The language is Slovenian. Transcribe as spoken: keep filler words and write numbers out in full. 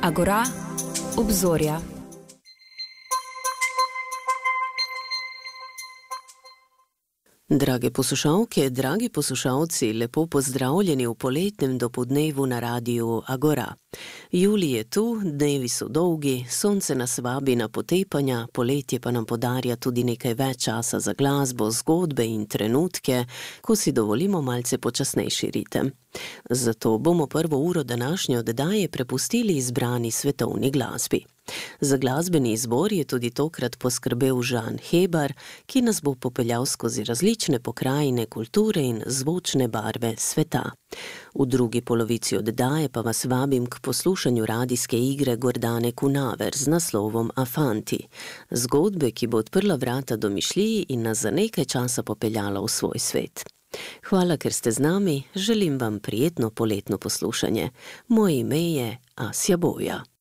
Agora, obzorja. Drage poslušalke, dragi poslušalci, lepo pozdravljeni v poletnem dopoldnevu na radiju Agora. Julij je tu, dnevi so dolgi, sonce nas vabi na potepanja, poletje pa nam podarja tudi nekaj več časa za glasbo, zgodbe in trenutke, ko si dovolimo malce počasnejši ritem. Zato bomo prvo uro današnje oddaje prepustili izbrani svetovni glasbi. Za glasbeni izbor je tudi tokrat poskrbel Žan Hebar, ki nas bo popeljal skozi različne pokrajine, kulture in zvočne barve sveta. V drugi polovici oddaje pa vas vabim k poslušanju radijske igre Gordane Kunaver z naslovom Afanti, zgodbe, ki bo odprla vrata domišljiji in nas za nekaj časa popeljala v svoj svet. Hvala, ker ste z nami, želim vam prijetno poletno poslušanje. Moje ime je Asja Boja.